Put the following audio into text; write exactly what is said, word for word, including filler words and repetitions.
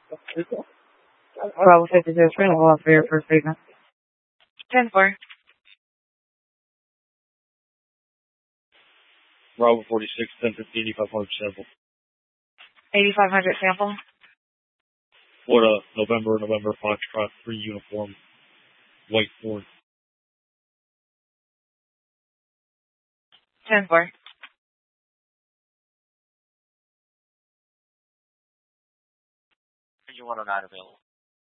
Bravo fifty-six, we're going to go off for your first statement. ten four. Bravo forty-six, ten fifty, eighty-five hundred sample. eighty-five hundred sample. Florida, November, November, Foxtrot, three uniform, white Ford. ten four. You want to not available.